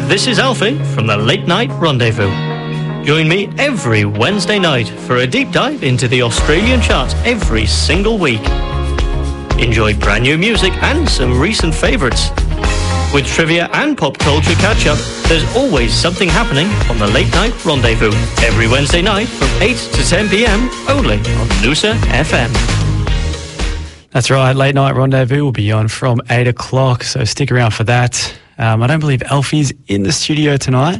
This is Alfie from the Late Night Rendezvous. Join me every Wednesday night for a deep dive into the Australian charts every single week. Enjoy brand new music and some recent favourites. With trivia and pop culture catch-up, there's always something happening on the Late Night Rendezvous. Every Wednesday night from 8 to 10 p.m, only on Noosa FM. That's right, Late Night Rendezvous will be on from 8 o'clock, so stick around for that. I don't believe Alfie's in the studio tonight.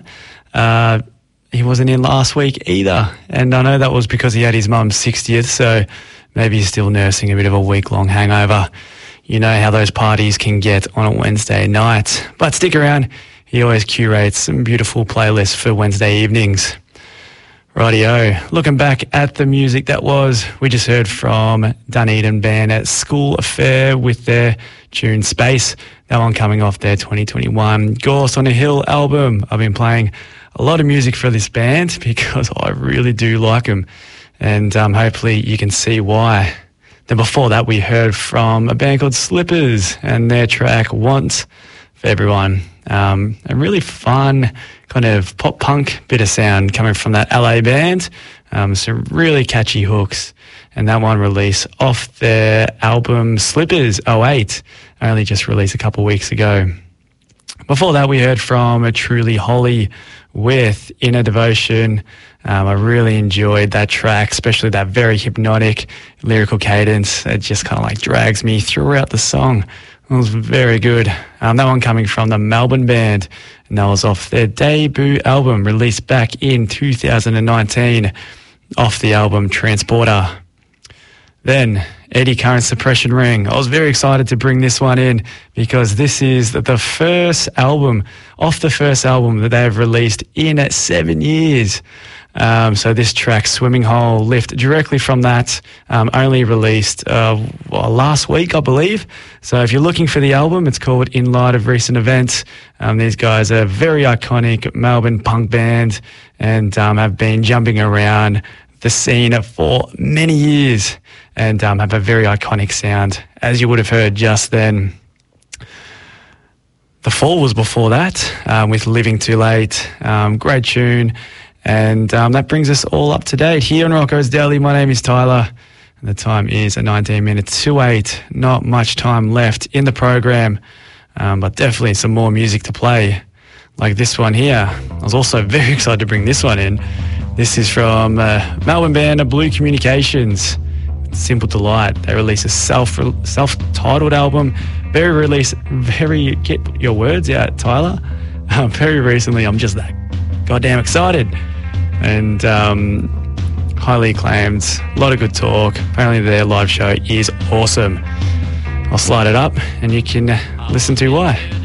He wasn't in last week either, and I know that was because he had his mum's 60th, so maybe he's still nursing a bit of a week-long hangover. You know how those parties can get on a Wednesday night. But stick around, he always curates some beautiful playlists for Wednesday evenings. Rightio, looking back at the music that was, we just heard from Dunedin band at School Affair with their tune Space. That one coming off their 2021 Gorse on a Hill album. I've been playing a lot of music for this band because I really do like them, and hopefully you can see why. Then before that, we heard from a band called Slippers and their track Once for Everyone. A really fun kind of pop punk bit of sound coming from that LA band. Some really catchy hooks. And that one released off their album Slippers 08, only just released a couple of weeks ago. Before that, we heard from a Truly Holly with Inner Devotion. I really enjoyed that track, especially that very hypnotic lyrical cadence. It just kind of like drags me throughout the song. It was very good. That one coming from the Melbourne band, and that was off their debut album released back in 2019 off the album Transporter. Then Eddie Current Suppression Ring. I was very excited to bring this one in because this is the first album, off the first album that they've released in 7 years. So this track, Swimming Hole, lift directly from that, only released last week, I believe. So if you're looking for the album, it's called In Light of Recent Events. These guys are a very iconic Melbourne punk band and have been jumping around the scene for many years and have a very iconic sound, as you would have heard just then. The Fall was before that with Living Too Late. Great tune. And that brings us all up to date here on Rocco's Daily. My name is Tyler, and the time is 19 minutes to 8. Not much time left in the program, but definitely some more music to play, like this one here. I was also very excited to bring this one in. This is from Melbourne band Blue Communications. Simple Delight. They released a self-titled album. Get your words out, Tyler. Very recently, I'm just that goddamn excited. And highly acclaimed, a lot of good talk. Apparently their live show is awesome. I'll slide it up and you can listen to why.